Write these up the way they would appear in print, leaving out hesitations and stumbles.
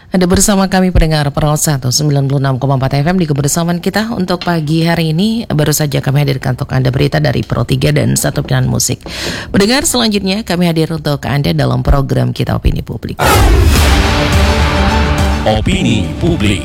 Ada bersama kami pendengar Pro 196,4 FM di kebersamaan kita untuk pagi hari ini. Baru saja kami hadirkan untuk Anda berita dari Pro 3 dan satu pilihan musik. Pendengar, selanjutnya kami hadir untuk Anda dalam program kita Opini Publik. Opini Publik.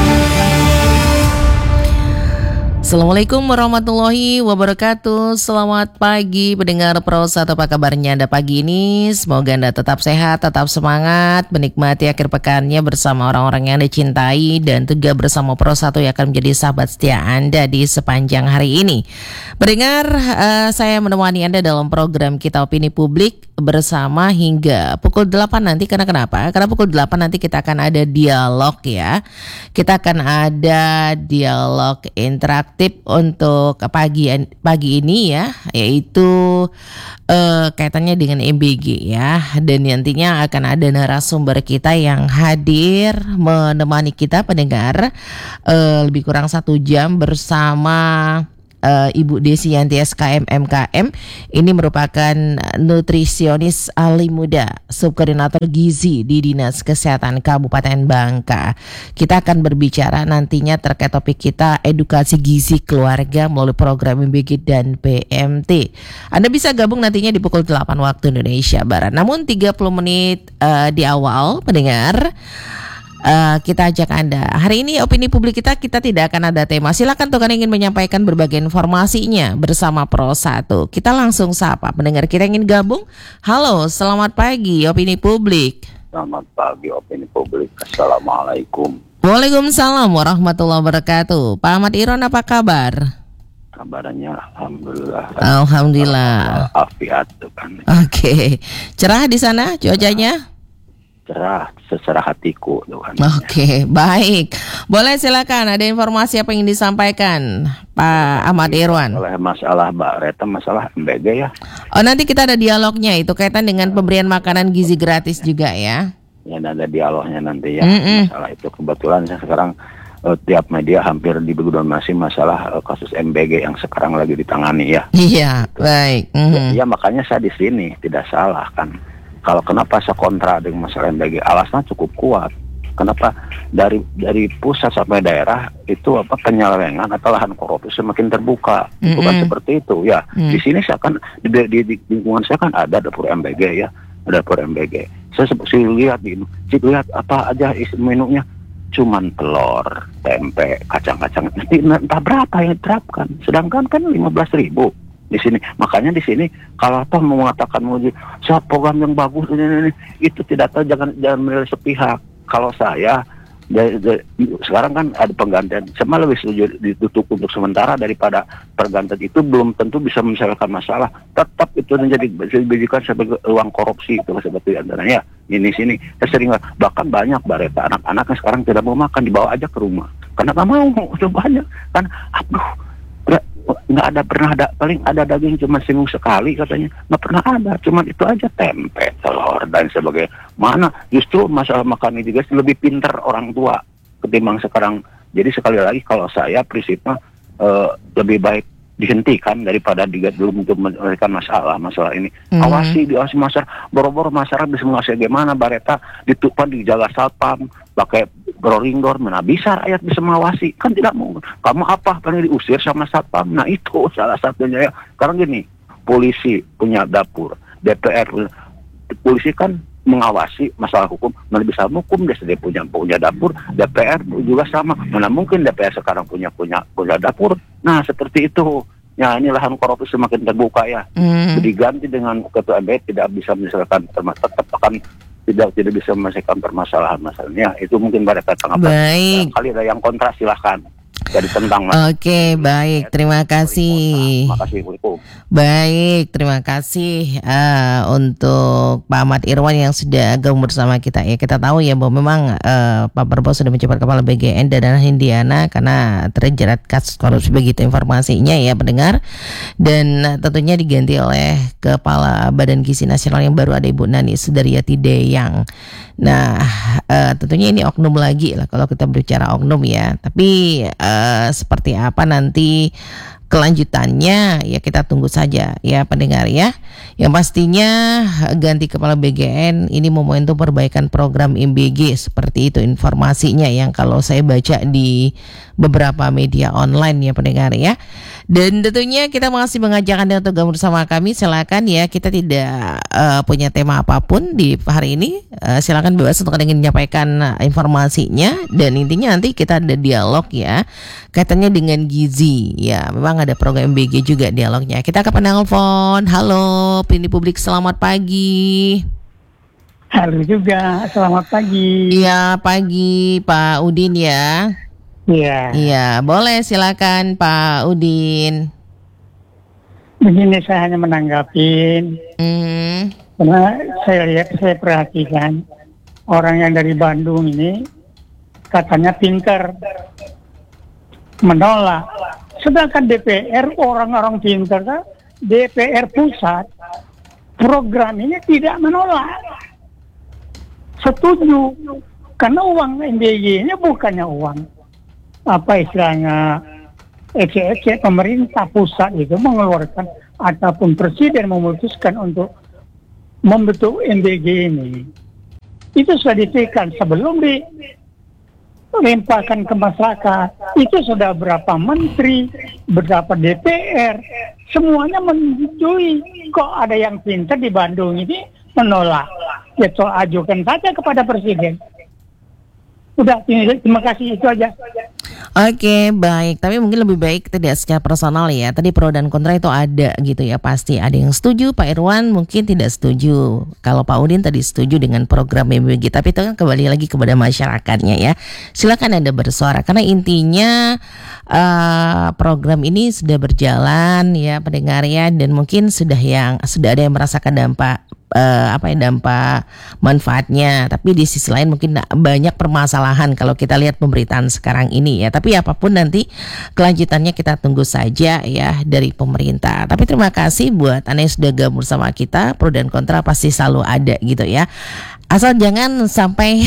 Assalamualaikum warahmatullahi wabarakatuh. Selamat pagi pendengar Pro 1, apa kabarnya Anda pagi ini? Semoga Anda tetap sehat, tetap semangat, menikmati akhir pekannya bersama orang-orang yang Anda cintai, dan juga bersama Pro 1 yang akan menjadi sahabat setia Anda di sepanjang hari ini. Pendengar, saya menemani Anda dalam program kita Opini Publik bersama hingga pukul 8 nanti. Karena kenapa? Karena pukul 8 nanti kita akan ada dialog ya. Kita akan ada dialog interaktif untuk pagi ini ya, yaitu kaitannya dengan MBG ya, dan nantinya akan ada narasumber kita yang hadir menemani kita pendengar lebih kurang 1 jam bersama Ibu Desi Yanti SKM MKM. Ini merupakan nutrisionis ahli muda, subkoordinator gizi di Dinas Kesehatan Kabupaten Bangka. Kita akan berbicara nantinya terkait topik kita edukasi gizi keluarga melalui program MBG dan PMT. Anda bisa gabung nantinya di pukul 8 waktu Indonesia Barat. Namun 30 menit di awal pendengar, kita ajak Anda. Hari ini opini publik kita tidak akan ada tema. Silakan tuh ingin menyampaikan berbagai informasinya bersama Pro 1. Kita langsung sapa pendengar kita ingin gabung. Halo, selamat pagi opini publik. Selamat pagi opini publik. Assalamualaikum. Waalaikumsalam warahmatullahi wabarakatuh. Pak Ahmad Iron, apa kabar? Kabarnya alhamdulillah. Alhamdulillah. Afiat tuh kan. Oke. Cerah di sana cuacanya? Cerah, secerah hatiku tuh kan. Oke, baik. Boleh silakan, ada informasi apa yang ingin disampaikan Pak Ahmad Irwan? Oleh masalah Mbak Reta, masalah MBG ya. Oh, nanti kita ada dialognya itu kaitan dengan pemberian makanan gizi gratis juga ya. Ya, ada dialognya nanti ya. Masalah itu kebetulan saya sekarang tiap media hampir didominasi masalah kasus MBG yang sekarang lagi ditangani ya. Iya, baik. Ya, makanya saya di sini tidak salah kan. Kalau kenapa saya kontra dengan masalah MBG, alasan cukup kuat. Kenapa dari pusat sampai daerah itu penyelewengan atau lahan korupsi semakin terbuka, bukan seperti itu ya. Di sini saya kan di lingkungan saya kan ada dapur MBG ya, ada dapur MBG. Saya lihat apa aja isi menunya, cuman telur, tempe, kacang-kacang. Entah berapa yang diterapkan, sedangkan kan 15.000 di sini. Makanya di sini kalau toh mau mengatakan program yang bagus ini itu tidak tahu, jangan menilai sepihak. Kalau saya sekarang kan ada penggantian, saya lebih setuju ditutup untuk sementara daripada pergantian itu belum tentu bisa menyelesaikan masalah. Tetap itu menjadi dijadikan sebagai ruang korupsi itu seperti antaranya. Ini sini saya sering bahkan banyak bareta anak-anak yang sekarang tidak mau makan, dibawa aja ke rumah karena nggak mau. Itu banyak kan, nggak ada paling ada daging cuma seminggu sekali katanya, nggak pernah ada, cuma itu aja tempe, telur dan sebagainya. Mana justru masalah makan ini guys lebih pintar orang tua ketimbang sekarang. Jadi sekali lagi kalau saya prinsipnya lebih baik dihentikan daripada belum untuk menyelesaikan masalah ini. Awasi masyarakat, boro-boro masyarakat bisa mengawasi bagaimana bareta ditutupan dijaga satpam pakai Groringor, mana bisa rakyat bisa mengawasi? Kan tidak mungkin. Kamu apa? Paling diusir sama satpam. Nah itu salah satunya ya. Karena gini, polisi punya dapur, DPR polisi kan mengawasi masalah hukum, mana bisa hukum dia sudah punya dapur, DPR juga sama. Mana mungkin DPR sekarang punya dapur. Nah seperti itu. Ya ini lahan korupsi semakin terbuka ya. Diganti dengan ketua MBG tidak bisa menyelesaikan tetap akan tidak bisa menyelesaikan permasalahan-masalahnya. Itu mungkin mereka tanggapan. Baik. Kali ada yang kontra silahkan. Jadi tentang Oke, baik. Terima kasih. Terima kasih. Baik, terima kasih untuk Pak Ahmad Irwan yang sudah gabung bersama kita ya. Kita tahu ya bahwa memang Pak Prabowo sudah menjabat Kepala BGN dan Hindiana karena terjerat kasus korupsi, begitu informasinya ya pendengar. Dan tentunya diganti oleh Kepala Badan Gizi Nasional yang baru, ada Ibu Nani Sudaryati Deyang. Nah, tentunya ini oknum lagi lah kalau kita berbicara oknum ya. Tapi seperti apa nanti kelanjutannya ya kita tunggu saja ya pendengar ya. Yang pastinya ganti kepala BGN ini momentum perbaikan program MBG, seperti itu informasinya yang kalau saya baca di beberapa media online ya pendengar ya. Dan tentunya kita masih mengajak Anda untuk gabung bersama kami. Silakan ya, kita tidak punya tema apapun di hari ini. Silakan bebas untuk ingin menyampaikan informasinya, dan intinya nanti kita ada dialog ya kaitannya dengan gizi ya. Memang ada program MBG juga dialognya. Kita ke penelpon. Halo Pini Publik, selamat pagi. Halo juga, selamat pagi. Iya, pagi Pak Udin ya. Iya. Iya, boleh silakan Pak Udin. Begini, saya hanya menanggapin, karena saya perhatikan orang yang dari Bandung ini katanya pinter, menolak. Sedangkan DPR orang-orang pinter, kan? DPR pusat program ini tidak menolak, setuju, karena uang MBG ini bukannya uang apa istilahnya ece-ece. Pemerintah pusat itu mengeluarkan ataupun presiden memutuskan untuk membentuk MBG ini, itu sudah ditekan sebelum dilemparkan ke masyarakat. Itu sudah berapa menteri, berapa DPR, semuanya menyetujui. Kok ada yang pintar di Bandung ini menolak? Ya ajukan saja kepada presiden. Udah, terima kasih, itu aja. Oke, baik. Tapi mungkin lebih baik tidak secara personal ya. Tadi pro dan kontra itu ada gitu ya. Pasti ada yang setuju. Pak Irwan mungkin tidak setuju. Kalau Pak Udin tadi setuju dengan program MBG. Tapi itu kan kembali lagi kepada masyarakatnya ya. Silakan Anda bersuara. Karena intinya program ini sudah berjalan ya pendengarnya. Dan mungkin sudah ada yang merasakan dampak dampak manfaatnya. Tapi di sisi lain mungkin banyak permasalahan kalau kita lihat pemberitaan sekarang ini ya. Tapi apapun nanti kelanjutannya kita tunggu saja ya dari pemerintah. Tapi terima kasih buat Anda yang sudah gabung bersama kita. Pro dan kontra pasti selalu ada gitu ya. Asal jangan sampai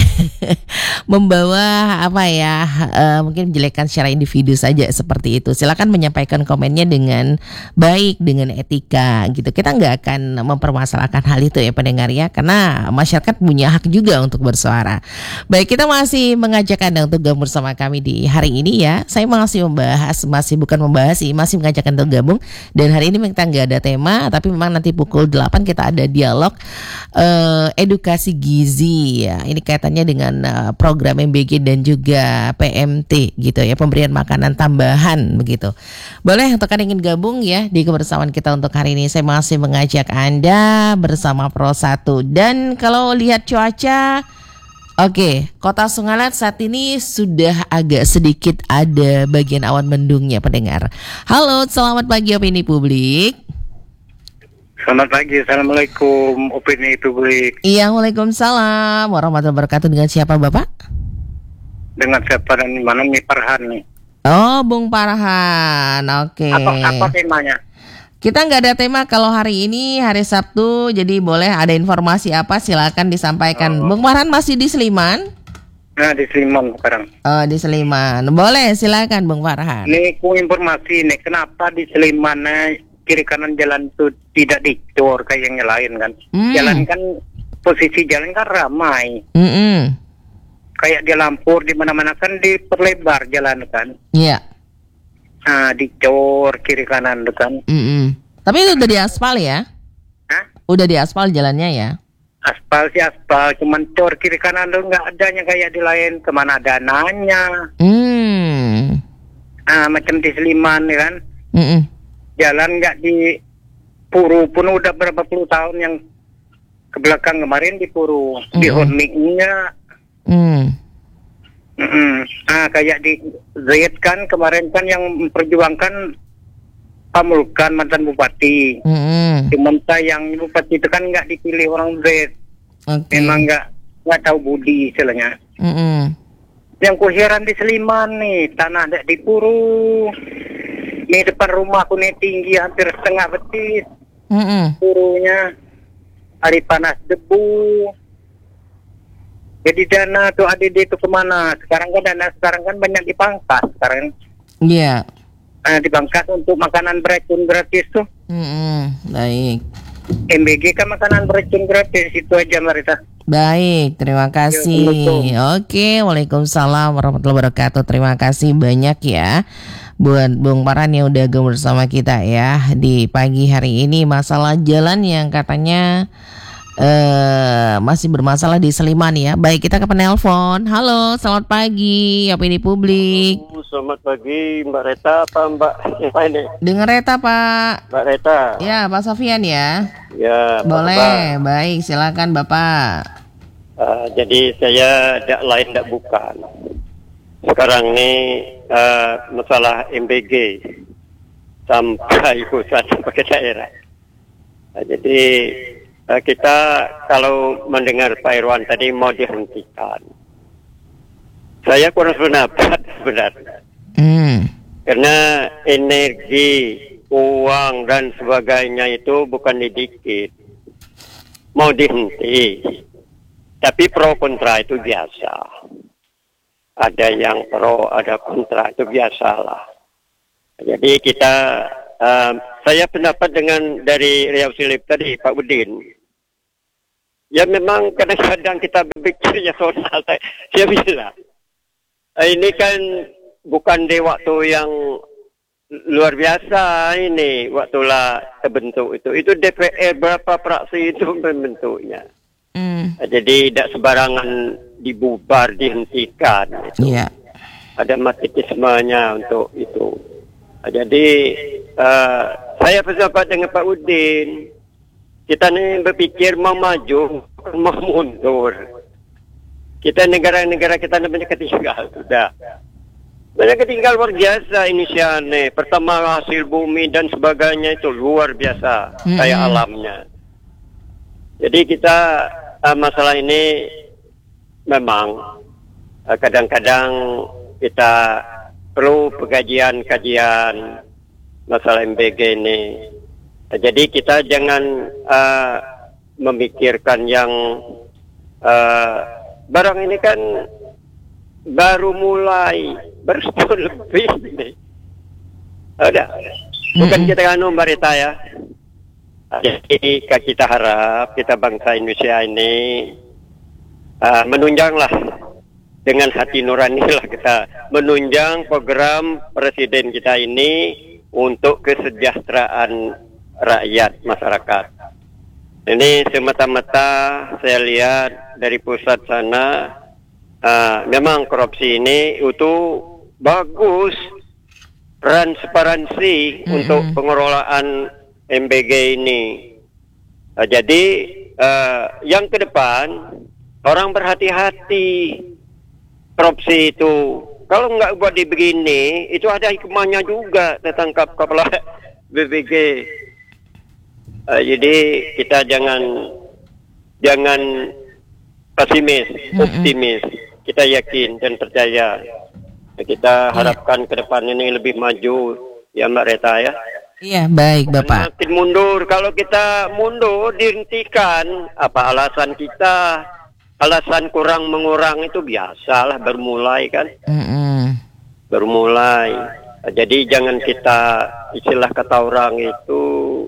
membawa mungkin menjelekkan secara individu saja seperti itu. Silakan menyampaikan komennya dengan baik, dengan etika gitu. Kita nggak akan mempermasalahkan hal itu ya pendengar ya, karena masyarakat punya hak juga untuk bersuara. Baik, kita masih mengajak Anda untuk gabung bersama kami di hari ini ya. Saya masih masih mengajak Anda untuk gabung. Dan hari ini kita nggak ada tema, tapi memang nanti pukul 8 kita ada dialog edukasi gizi ya. Ini kaitannya dengan program MBG dan juga PMT gitu ya, pemberian makanan tambahan begitu. Boleh untuk Anda ingin gabung ya di kebersamaan kita untuk hari ini. Saya masih mengajak Anda bersama Pro 1. Dan kalau lihat cuaca, oke, Kota Sungalat saat ini sudah agak sedikit ada bagian awan mendungnya pendengar. Halo, selamat pagi Opini Publik. Selamat pagi, Assalamualaikum Opini Publik. Iya, Waalaikumsalam warahmatullahi wabarakatuh. Dengan siapa Bapak? Dengan siapa dan mana nih, Farhan nih. Oh, Bung Farhan, oke. Apa temanya? Kita nggak ada tema kalau hari ini hari Sabtu, jadi boleh ada informasi apa silakan disampaikan. Bung Farhan masih di Sleman? Nah, di Sleman sekarang. Oh, di Sleman. Boleh silakan Bung Farhan. Nih, ku informasi nih, kenapa di Sleman kiri kanan jalan itu tidak dicor kayak yang lain kan? Jalan kan, posisi jalan kan ramai. Kayak di Lampur di mana-mana kan diperlebar jalan kan? Iya. Nah, dicor kiri kanan itu kan? Tapi itu udah diaspal ya? Hah? Udah diaspal jalannya ya? Aspal sih aspal, cuman cor kiri kanan itu nggak adanya kayak di lain. Kemana dananya? Macam di Sleman ya kan? Jalan nggak di Puru pun udah berapa puluh tahun yang ke belakang kemarin di Puru, di Horniknya. Kayak di Zayed kan kemarin kan yang memperjuangkan Pamulkan mantan bupati. Cuman yang bupati itu kan nggak dipilih orang Zayed. Memang nggak tahu budi istilahnya. Yang kuheran di Sleman nih, tanah di Puru. Ini depan rumahku nih tinggi hampir setengah betis. Purunya hari panas debu. Jadi dana tuh ADD itu kemana? Sekarang kan dana banyak dipangkas sekarang. Iya. dipangkas untuk makanan beracun gratis tuh. Baik. MBG kan makanan beracun gratis, itu aja Marita. Baik, terima kasih. Oke, waalaikumsalam warahmatullahi wabarakatuh. Terima kasih banyak ya buat Bung Paran yang udah gabung bersama kita ya di pagi hari ini. Masalah jalan yang katanya masih bermasalah di Sleman ya. Baik, kita ke penelpon. Halo, selamat pagi, Opini Publik. Selamat pagi Mbak Reta, apa Mbak ini? Dengan Reta Pak. Mbak Reta. Ya, Pak Sofian ya. Ya. Boleh, baik, silakan Bapak. Jadi saya lain tidak bukan. Sekarang ini masalah MBG sampai pusat sampai daerah. Jadi kita kalau mendengar Pak Irwan tadi mau dihentikan. Saya kurang sependapat sebenarnya. Karena energi, uang dan sebagainya itu bukan dikit. Mau dihenti. Tapi pro kontra itu biasa. Ada yang pro, ada kontra, itu biasalah. Jadi kita, saya pendapat dengan dari Riau Silip tadi, Pak Udin. Ya memang kadang-kadang kita berpikirnya soal, saya bilang. Ini kan bukan di waktu yang luar biasa ini, waktulah terbentuk itu. Itu DPR berapa fraksi itu membentuknya. Jadi tidak sembarangan dibubar, dihentikan. Iya. Ada mekanismenya untuk itu. Jadi saya bersahabat dengan Pak Udin. Kita ini berpikir mau maju, mau mundur. Kita negara-negara kita namanya ketinggal sudah. Banyak ketinggal luar biasa Indonesia nih. Pertama hasil bumi dan sebagainya itu luar biasa kayak alamnya. Jadi kita masalah ini memang kadang-kadang kita perlu kajian masalah MBG ini. Jadi kita jangan memikirkan yang barang ini kan baru mulai bersetahun lebih nih. Bukan kita Mbak Rita ya. Jadi kita harap kita bangsa Indonesia ini menunjanglah dengan hati nurani lah kita menunjang program presiden kita ini untuk kesejahteraan rakyat masyarakat. Ini semata-mata saya lihat dari pusat sana memang korupsi ini itu bagus transparansi untuk pengelolaan MBG ini. Jadi yang ke depan orang berhati-hati korupsi itu. Kalau nggak buat di begini, itu ada hikmahnya juga tertangkap kepala BPG. Jadi kita jangan pesimis, optimis. Kita yakin dan percaya. Kita harapkan ke depan ini lebih maju, ya Mbak Reta ya. Iya, baik Bapak. Makin mundur, kalau kita mundur dihentikan, apa alasan kita? Alasan kurang mengurang itu biasalah bermulai kan. Bermulai. Jadi jangan kita istilah kata orang itu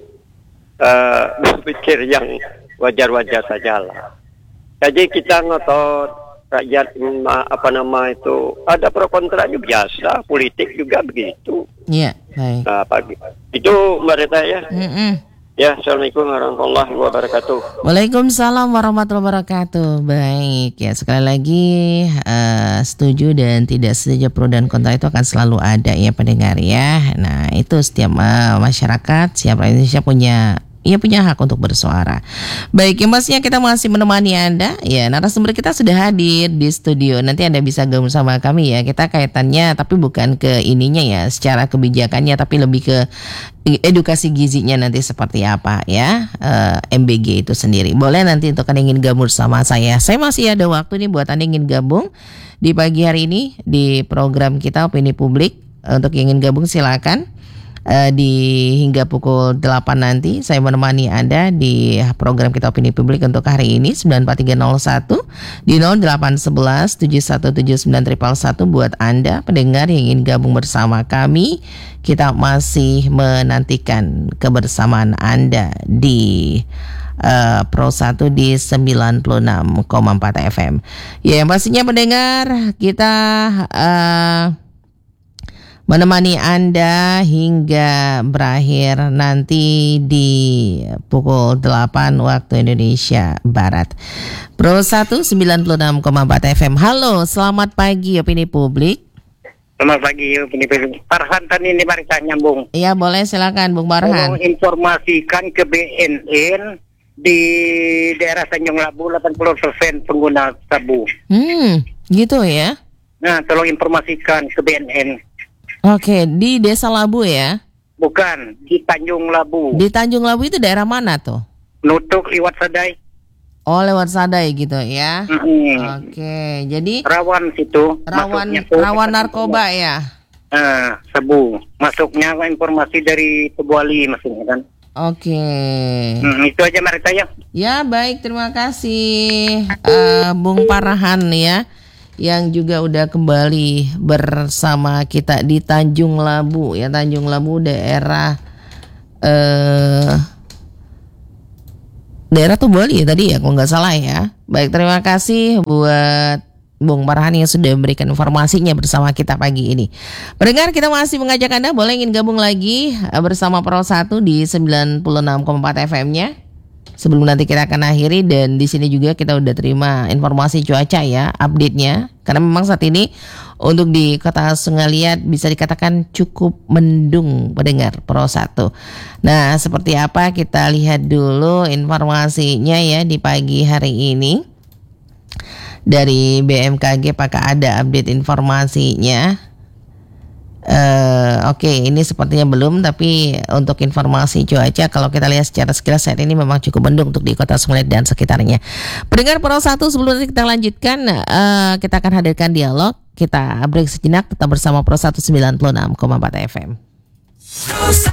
berpikir yang wajar-wajar sajalah. Jadi kita ngotot rakyat itu ada pro kontranya biasa, politik juga begitu. Iya, baik. Nah, pagi. Itu Mbak Rita ya. Ya, Assalamualaikum warahmatullahi wabarakatuh. Waalaikumsalam warahmatullahi wabarakatuh. Baik, ya sekali lagi setuju dan tidak setuju, pro dan kontra itu akan selalu ada ya pendengar ya. Nah itu setiap masyarakat, siapa Indonesia punya hak untuk bersuara. Baik, yang pastinya kita masih menemani Anda. Ya, narasumber kita sudah hadir di studio. Nanti Anda bisa gabung sama kami ya. Kita kaitannya tapi bukan ke ininya ya, secara kebijakannya, tapi lebih ke edukasi gizinya nanti seperti apa ya, MBG itu sendiri. Boleh nanti untuk Anda ingin gabung sama saya. Saya masih ada waktu nih buat Anda ingin gabung di pagi hari ini di program kita Opini Publik. Untuk yang ingin gabung silakan. di hingga pukul 8 nanti saya menemani Anda di program Kita Opini Publik untuk hari ini 94301 di 0811 7179 buat Anda pendengar yang ingin gabung bersama kami. Kita masih menantikan kebersamaan Anda di Pro 1 di 96,4 FM. Ya, yang pastinya pendengar kita menemani Anda hingga berakhir nanti di pukul 8 waktu Indonesia Barat. Pro 1 96,4 FM. Halo, selamat pagi Opini Publik. Selamat pagi, Opini Publik. Farhan tadi ini mari saya nyambung. Iya, boleh silakan Bung Farhan. Tolong informasikan ke BNN di daerah Tanjung Labu 80% pengguna sabu. Gitu ya. Nah, tolong informasikan ke BNN. Oke, di Desa Labu ya? Bukan, di Tanjung Labu. Di Tanjung Labu itu daerah mana tuh? Nutuk Liwat Sadai. Oh, lewat Sadai gitu ya. Oke, jadi Rawan situ. rawan narkoba ya. Sabu. Masuknya informasi dari Tebuali maksudnya kan. Oke. Itu aja mari saya. Ya, baik, terima kasih Bung Farhan ya, yang juga udah kembali bersama kita di Tanjung Labu ya. Tanjung Labu daerah Tebuali ya tadi ya kalau nggak salah ya. Baik, terima kasih buat Bung Farhan yang sudah memberikan informasinya bersama kita pagi ini. Pendengar, kita masih mengajak Anda boleh ingin gabung lagi bersama Pro 1 di 96,4 FM-nya. Sebelum nanti kita akan akhiri, dan di sini juga kita udah terima informasi cuaca ya, update-nya. Karena memang saat ini untuk di Kota Sungai Liat bisa dikatakan cukup mendung pendengar Pro 1. Nah, seperti apa kita lihat dulu informasinya ya di pagi hari ini. Dari BMKG apakah ada update informasinya? Oke, ini sepertinya belum, tapi untuk informasi cuaca kalau kita lihat secara sekilas saat ini memang cukup mendung untuk di Kota Sungai dan sekitarnya. Pendengar Pro 1, sebelum nanti kita lanjutkan, kita akan hadirkan dialog. Kita break sejenak, tetap bersama Pro 1 96,4 FM. Pro 1